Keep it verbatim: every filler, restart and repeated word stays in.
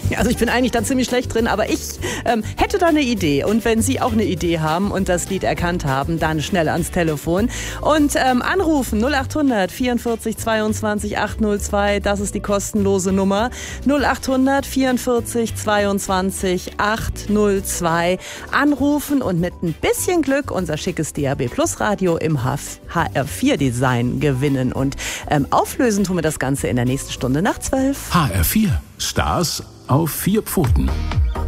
Also ich bin eigentlich da ziemlich schlecht drin, aber ich ähm, hätte da eine Idee. Und wenn Sie auch eine Idee haben und das Lied erkannt haben, dann schnell ans Telefon. Und ähm, anrufen null acht hundert vierundvierzig zweiundzwanzig achthundertzwei, das ist die kostenlose Nummer. null acht hundert vierundvierzig zweiundzwanzig achthundertzwei. Anrufen und mit ein bisschen Glück unser schickes D A B Plus Radio im H R vier Design gewinnen. Und ähm, auflösen tun wir das Ganze in der nächsten Stunde nach zwölf. H R vier. Stars auf vier Pfoten.